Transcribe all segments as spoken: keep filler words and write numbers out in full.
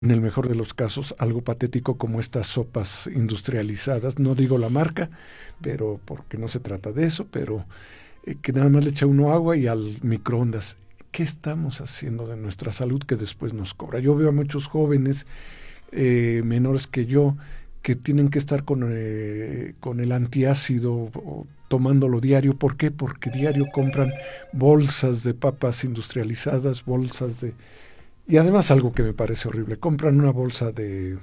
en el mejor de los casos, algo patético como estas sopas industrializadas, no digo la marca, pero porque no se trata de eso, pero eh, que nada más le echa uno agua y al microondas. ¿Qué estamos haciendo de nuestra salud que después nos cobra? Yo veo a muchos jóvenes eh, menores que yo que tienen que estar con, eh, con el antiácido o tomándolo diario. ¿Por qué? Porque diario compran bolsas de papas industrializadas, bolsas de... Y además algo que me parece horrible, compran una bolsa de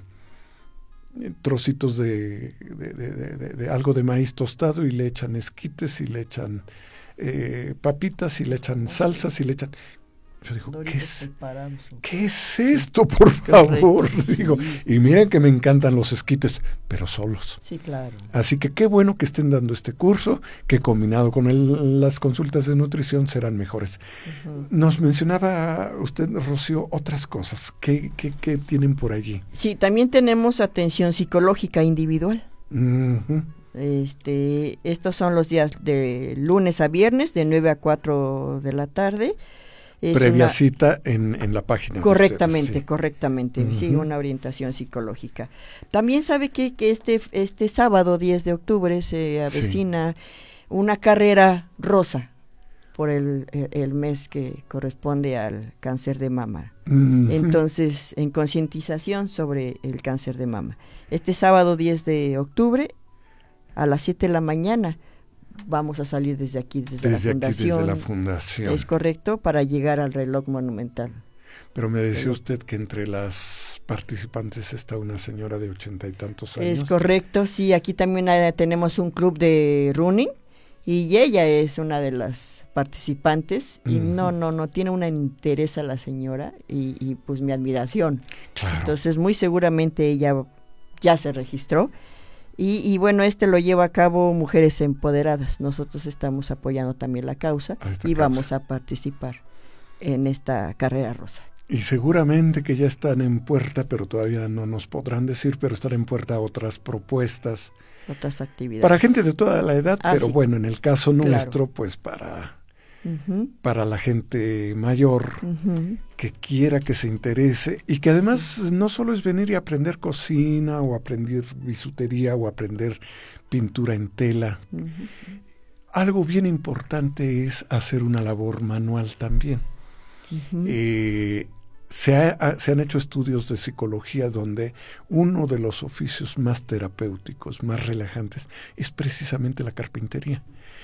trocitos de, de, de, de, de, de algo de maíz tostado y le echan esquites y le echan eh, papitas y le echan salsas y le echan... Yo digo, ¿qué es, ¿qué es esto, sí, por favor? Correcto, digo, sí. Y miren que me encantan los esquites, pero solos. Sí, claro. Así que qué bueno que estén dando este curso, que combinado con el, las consultas de nutrición serán mejores. Uh-huh. Nos mencionaba usted, Rocío, otras cosas. ¿Qué, qué, qué tienen por allí? Sí, también tenemos atención psicológica individual. Uh-huh. Este, estos son los días de lunes a viernes, de nueve a cuatro de la tarde. Es previa una... cita en, en la página. Correctamente, ustedes, sí. correctamente, uh-huh. sí, una orientación psicológica. También sabe que, que este, este sábado diez de octubre se avecina sí. una carrera rosa por el, el, el mes que corresponde al cáncer de mama. Uh-huh. Entonces, en concientización sobre el cáncer de mama. Este sábado diez de octubre a las siete de la mañana. Vamos a salir desde aquí, desde, desde la fundación. Aquí, desde la fundación. Es correcto, para llegar al reloj monumental. Pero me decía usted que entre las participantes está una señora de ochenta y tantos años. Es correcto, sí, aquí también hay, tenemos un club de running y ella es una de las participantes y uh-huh. no, no, no, tiene una interés a la señora y, y pues mi admiración. Claro. Entonces muy seguramente ella ya se registró. Y, y bueno, este lo lleva a cabo Mujeres Empoderadas. Nosotros estamos apoyando también la causa y causa. Vamos a participar en esta carrera rosa. Y seguramente que ya están en puerta, pero todavía no nos podrán decir, pero están en puerta otras propuestas. Otras actividades. Para gente de toda la edad, ah, pero sí. bueno, en el caso nuestro, claro. pues para... Uh-huh. para la gente mayor uh-huh. que quiera, que se interese y que además sí. no solo es venir y aprender cocina o aprender bisutería o aprender pintura en tela. Uh-huh. Algo bien importante es hacer una labor manual también. Uh-huh. Eh, se, ha, se han hecho estudios de psicología donde uno de los oficios más terapéuticos, más relajantes, es precisamente la carpintería.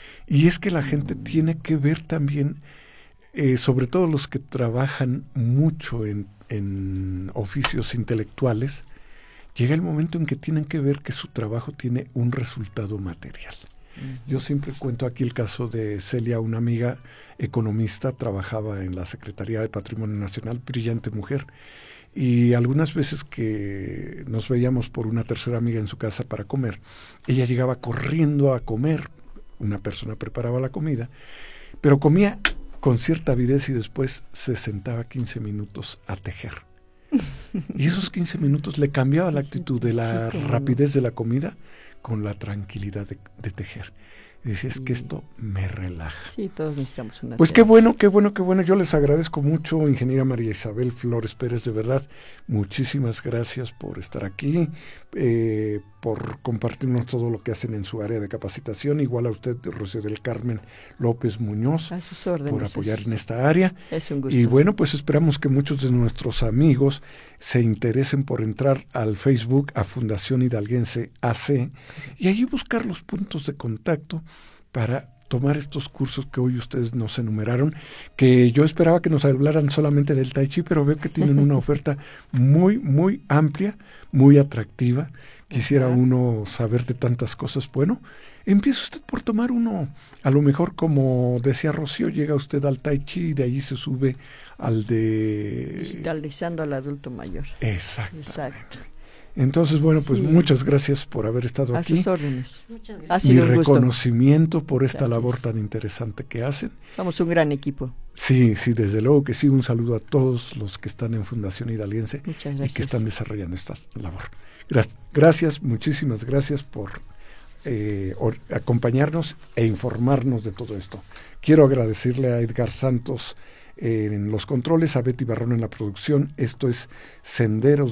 Y es que la gente tiene que ver también, eh, sobre todo los que trabajan mucho en, en oficios intelectuales, llega el momento en que tienen que ver que su trabajo tiene un resultado material. Uh-huh. Yo siempre cuento aquí el caso de Celia, una amiga economista, trabajaba en la Secretaría de Patrimonio Nacional, brillante mujer, y algunas veces que nos veíamos por una tercera amiga en su casa para comer, ella llegaba corriendo a comer. Una persona preparaba la comida, pero comía con cierta avidez y después se sentaba quince minutos a tejer. Y esos quince minutos le cambiaba la actitud de la sí, rapidez de la comida con la tranquilidad de, de tejer. Y dice, es que esto me relaja. Sí, todos necesitamos una Pues qué bueno, qué bueno, qué bueno. Yo les agradezco mucho, ingeniera María Isabel Flores Pérez, de verdad, muchísimas gracias por estar aquí, eh, por compartirnos todo lo que hacen en su área de capacitación. Igual a usted, Rocío del Carmen López Muñoz, a sus órdenes, por apoyar es, en esta área. Es un gusto. Y bueno, pues esperamos que muchos de nuestros amigos se interesen por entrar al Facebook, a Fundación Hidalguense A C, y allí buscar los puntos de contacto para tomar estos cursos que hoy ustedes nos enumeraron, que yo esperaba que nos hablaran solamente del Tai Chi, pero veo que tienen una oferta muy, muy amplia, muy atractiva. Quisiera uh-huh. uno saber de tantas cosas. Bueno, empieza usted por tomar uno. A lo mejor, como decía Rocío, llega usted al Tai Chi y de ahí se sube al de... Digitalizando al adulto mayor. Exactamente. Exacto. Entonces, bueno, pues sí. muchas gracias por haber estado a aquí. A sus órdenes. Muchas gracias. Ha sido Mi un gusto. reconocimiento por esta gracias. labor tan interesante que hacen. Somos un gran equipo. Sí, sí, desde luego que sí. Un saludo a todos los que están en Fundación Hidalguense y que están desarrollando esta labor. Gracias, gracias muchísimas gracias por eh, or, acompañarnos e informarnos de todo esto. Quiero agradecerle a Edgar Santos en los controles, a Betty Barrón en la producción. Esto es Senderos